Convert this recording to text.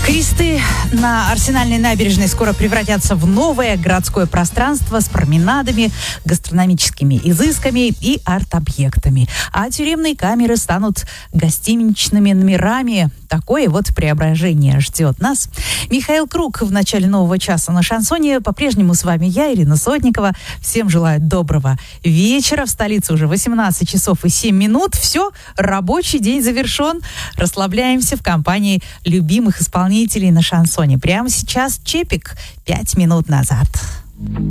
Кресты на Арсенальной набережной скоро превратятся в новое городское пространство с променадами, гастрономическими изысками и арт-объектами. А тюремные камеры станут гостиничными номерами. Такое вот преображение ждет нас. Михаил Круг в начале нового часа на шансоне. По-прежнему с вами я, Ирина Сотникова. Всем желаю доброго вечера. В столице уже 18 часов и 7 минут. Все, рабочий день завершен. Расслабляемся в компании любимых исполнителей на шансоне. Прямо сейчас Чепик 5 минут назад.